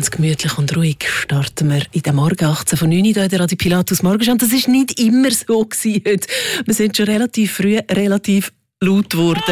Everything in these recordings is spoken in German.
Ganz gemütlich und ruhig starten wir in den Morgen 18 von 9 Uhr in der Radio Pilatus Morgenschau. Das war nicht immer so heute. Wir sind schon relativ früh relativ laut geworden.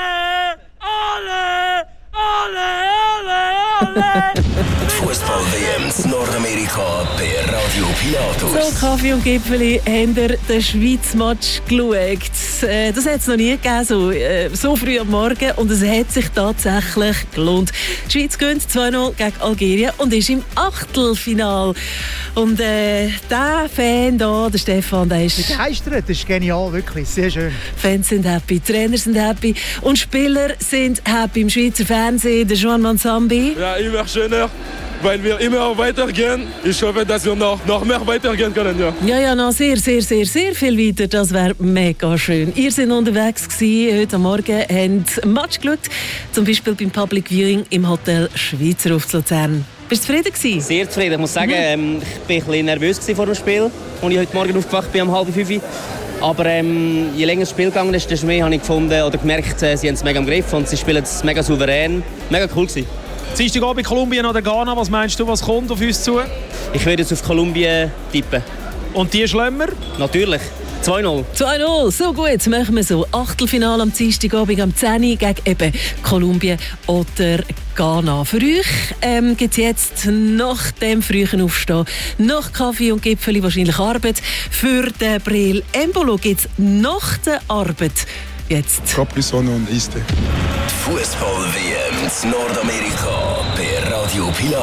Fußball-WM in Nordamerika bei Radio Pilatus. So, Kaffee und Gipfeli, habt ihr den Schweiz-Match geschaut? Das hat es noch nie gegeben, so früh am Morgen. Und es hat sich tatsächlich gelohnt. Die Schweiz gewinnt 2-0 gegen Algerien und ist im Achtelfinal. Und der Fan da, der Stefan, der ist begeistert. Das ist genial, wirklich. Sehr schön. Fans sind happy, Trainer sind happy und Spieler sind happy. Im Schweizer Fernsehen, der Joan Mansambi. Ja, immer schöner, weil wir immer weitergehen. Ich hoffe, dass wir noch mehr weitergehen können. Ja, noch sehr viel weiter. Das wäre mega schön. Ihr seid unterwegs gewesen, heute Morgen, habt einen Match geschaut, zum Beispiel beim Public Viewing im Hotel Schweizer auf Luzern. Bist du zufrieden gewesen? Sehr zufrieden. Ich muss sagen, ich war ein bisschen nervös vor dem Spiel, als ich heute Morgen aufgewacht bin, um 4:30. Aber je länger das Spiel gegangen ist, desto mehr habe ich gefunden oder gemerkt, sie haben es mega im Griff und sie spielen es mega souverän. Mega cool gewesen. Dienstagabend Kolumbien oder Ghana, was meinst du, was kommt auf uns zu? Ich würde jetzt auf Kolumbien tippen. Und die Schlemmer? Natürlich. 2-0. 2-0, so gut, machen wir so. Achtelfinale am Dienstagabend am 10 Uhr gegen eben Kolumbien oder Ghana. Für euch gibt es jetzt nach dem frühen Aufstehen, nach Kaffee und Gipfeli wahrscheinlich Arbeit. Für den Breel Embolo gibt es nach der Arbeit jetzt Capri-Sonne und Eiste. Fußball-WM in Nordamerika bei Radio Pilatus.